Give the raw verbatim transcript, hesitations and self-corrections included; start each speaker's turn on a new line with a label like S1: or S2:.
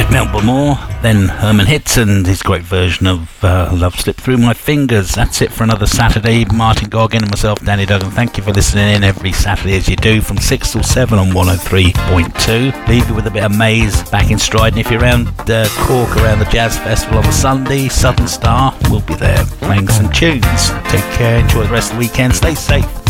S1: Melbourne, then Herman Hitz and his great version of uh, Love Slipped Through My Fingers. That's it for another Saturday. Martin Goggin and myself, Danny Duggan, thank you for listening in every Saturday as you do from six till seven on one oh three point two. Leave you with a bit of Maze back in stride, and if you're around uh, Cork around the Jazz Festival on the Sunday, Southern Star will be there playing some tunes. Take care, enjoy the rest of the weekend, stay safe.